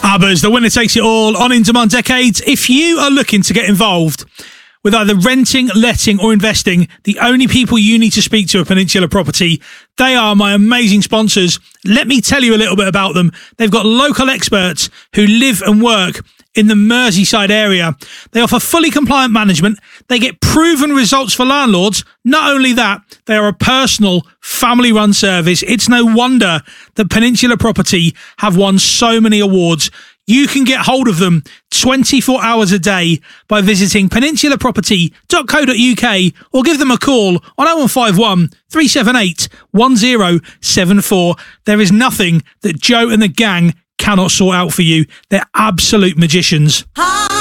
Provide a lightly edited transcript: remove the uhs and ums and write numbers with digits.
Hubbers, the winner takes it all on In Demand Decades. If you are looking to get involved with either renting, letting or investing, the only people you need to speak to are Peninsula Property. They are my amazing sponsors. Let me tell you a little bit about them. They've got local experts who live and work in the Merseyside area. They offer fully compliant management. They get proven results for landlords. Not only that, they are a personal, family-run service. It's no wonder that Peninsula Property have won so many awards. You can get hold of them 24 hours a day by visiting peninsulaproperty.co.uk or give them a call on 0151 378 1074. There is nothing that Joe and the gang cannot sort out for you. They're absolute magicians.